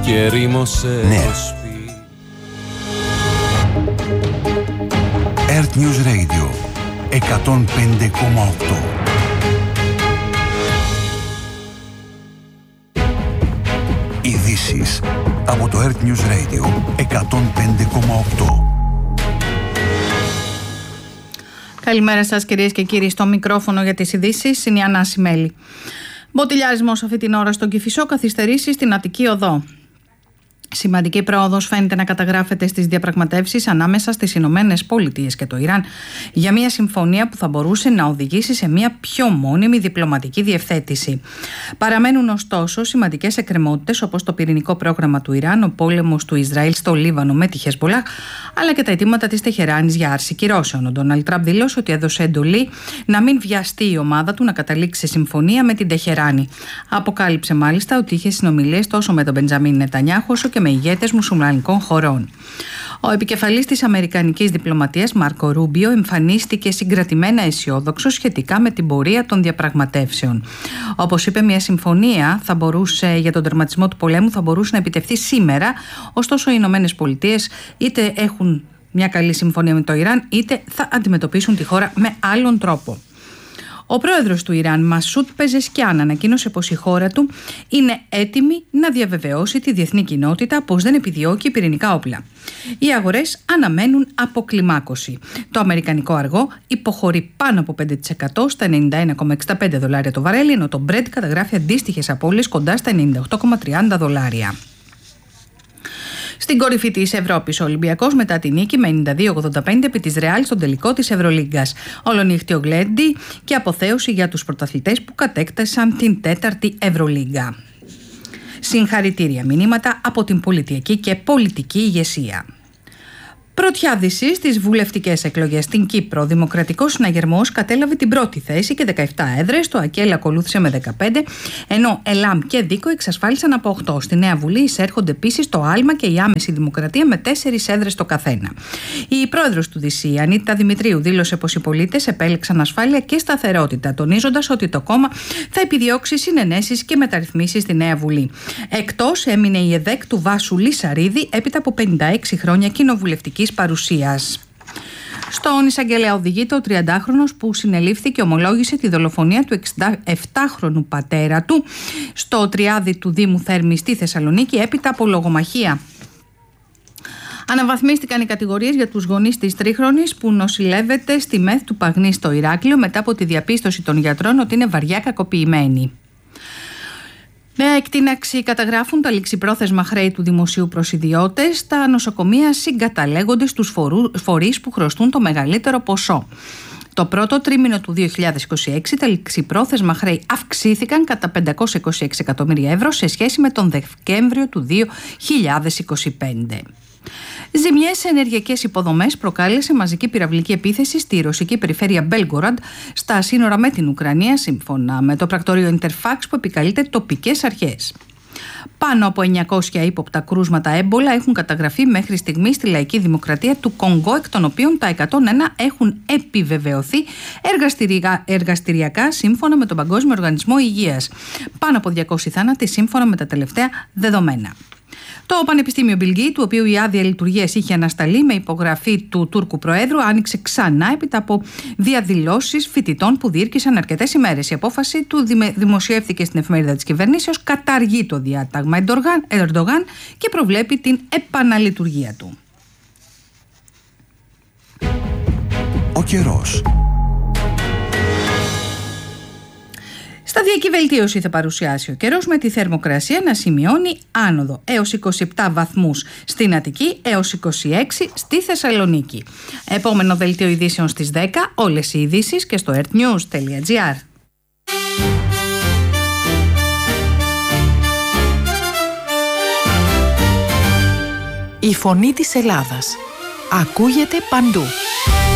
και ρήμωσε το σπίτι. Earth News Radio 105,8. Ειδήσεις από το Earth News Radio 105,8. Καλημέρα σας κυρίες και κύριοι, στο μικρόφωνο για τις ειδήσεις είναι η Ανά Σιμέλη. Μποτιλιάρισμος αυτή την ώρα στον Κηφισό, καθυστερήσει στην Αττική Οδό. Σημαντική πρόοδος φαίνεται να καταγράφεται στις διαπραγματεύσεις ανάμεσα στις Ηνωμένες Πολιτείες και το Ιράν για μια συμφωνία που θα μπορούσε να οδηγήσει σε μια πιο μόνιμη διπλωματική διευθέτηση. Παραμένουν ωστόσο σημαντικές εκκρεμότητες όπως το πυρηνικό πρόγραμμα του Ιράν, ο πόλεμος του Ισραήλ στο Λίβανο με τη Χεσμπολάχ, αλλά και τα αιτήματα της Τεχεράνης για άρση κυρώσεων. Ο Ντόναλντ Τραμπ δήλωσε ότι έδωσε εντολή να μην βιαστεί η ομάδα του να καταλήξει σε συμφωνία με την Τεχεράνη. Αποκάλυψε μάλιστα ότι είχε συνομιλίες τόσο με τον Μπεντζαμίν Νετανιάχου όσο και με ηγέτες μουσουλμανικών χωρών. Ο επικεφαλής της αμερικανικής διπλωματίας, Μάρκο Ρούμπιο, εμφανίστηκε συγκρατημένα αισιόδοξο σχετικά με την πορεία των διαπραγματεύσεων. Όπως είπε, μια συμφωνία για τον τερματισμό του πολέμου θα μπορούσε να επιτευχθεί σήμερα, ωστόσο οι Ηνωμένες Πολιτείες είτε έχουν μια καλή συμφωνία με το Ιράν, είτε θα αντιμετωπίσουν τη χώρα με άλλον τρόπο. Ο πρόεδρος του Ιράν, Μασούτ Πεζεσκιάν, ανακοίνωσε πως η χώρα του είναι έτοιμη να διαβεβαιώσει τη διεθνή κοινότητα πως δεν επιδιώκει πυρηνικά όπλα. Οι αγορές αναμένουν αποκλιμάκωση. Το αμερικανικό αργό υποχωρεί πάνω από 5% στα $91,65 το βαρέλι, ενώ το Brent καταγράφει αντίστοιχες απώλειες κοντά στα $98,30. Στην κορυφή της Ευρώπης, ο Ολυμπιακός μετά τη νίκη με 92-85 επί της Ρεάλ στον τελικό της Ευρωλίγκας. Ολονύχτιο γλέντι και αποθέωση για τους πρωταθλητές που κατέκτασαν την 4η Ευρωλίγκα. Συγχαρητήρια μηνύματα από την πολιτική και πολιτική ηγεσία. Πρωτιάδηση στις βουλευτικές εκλογές στην Κύπρο. Ο Δημοκρατικός Συναγερμός κατέλαβε την πρώτη θέση και 17 έδρες. Το ΑΚΕΛ ακολούθησε με 15, ενώ ΕΛΑΜ και ΔΙΚΟ εξασφάλισαν από 8. Στη Νέα Βουλή εισέρχονται επίσης το ΑΛΜΑ και η Άμεση Δημοκρατία με 4 έδρες το καθένα. Η πρόεδρος του ΔΣ, Ανίτα Δημητρίου, δήλωσε πως οι πολίτες επέλεξαν ασφάλεια και σταθερότητα, τονίζοντας ότι το κόμμα θα επιδιώξει συνενέσεις και μεταρρυθμίσεις στη Νέα Βουλή. Εκτός έμεινε η ΕΔΕΚ του Βάσου Λισαρίδη έπειτα από 56 χρόνια κοινοβουλευτικής παρουσίας. Στον εισαγγελέα οδηγείται ο 30χρονος που συνελήφθη και ομολόγησε τη δολοφονία του 67χρονου πατέρα του στο Τριάδι του Δήμου Θέρμης στη Θεσσαλονίκη έπειτα από λογομαχία. Αναβαθμίστηκαν οι κατηγορίες για τους γονείς της τρίχρονης που νοσηλεύεται στη ΜΕΘ του Παγνή στο Ηράκλειο μετά από τη διαπίστωση των γιατρών ότι είναι βαριά κακοποιημένη. Με εκτείναξη καταγράφουν τα ληξιπρόθεσμα χρέη του δημοσίου προς ιδιώτες. Τα νοσοκομεία συγκαταλέγονται στους φορείς που χρωστούν το μεγαλύτερο ποσό. Το πρώτο τρίμηνο του 2026 τα ληξιπρόθεσμα χρέη αυξήθηκαν κατά 526 εκατομμύρια ευρώ σε σχέση με τον Δεκέμβριο του 2025. Ζημιές σε ενεργειακές υποδομές προκάλεσε μαζική πυραυλική επίθεση στη ρωσική περιφέρεια Μπέλγκοραντ στα σύνορα με την Ουκρανία, σύμφωνα με το πρακτορείο Ιντερφάξ που επικαλείται τοπικές αρχές. Πάνω από 900 ύποπτα κρούσματα έμπολα έχουν καταγραφεί μέχρι στιγμή στη Λαϊκή Δημοκρατία του Κονγκό, εκ των οποίων τα 101 έχουν επιβεβαιωθεί εργαστηριακά σύμφωνα με τον Παγκόσμιο Οργανισμό Υγείας. Πάνω από 200 θάνατοι σύμφωνα με τα τελευταία δεδομένα. Το Πανεπιστήμιο Bill Gates, του οποίου η άδεια λειτουργίας είχε ανασταλεί με υπογραφή του Τούρκου Προέδρου, άνοιξε ξανά έπειτα από διαδηλώσεις φοιτητών που διήρκησαν αρκετές ημέρες. Η απόφαση του δημοσιεύθηκε στην εφημερίδα της κυβερνήσεως, καταργεί το διάταγμα Ερντογάν και προβλέπει την επαναλειτουργία του. Ο καιρός. Σταδιακή βελτίωση θα παρουσιάσει ο καιρός, με τη θερμοκρασία να σημειώνει άνοδο έως 27 βαθμούς στην Αττική έως 26 στη Θεσσαλονίκη. Επόμενο δελτίο ειδήσεων στις 10, όλες οι ειδήσεις και στο earthnews.gr. Η φωνή της Ελλάδας ακούγεται παντού.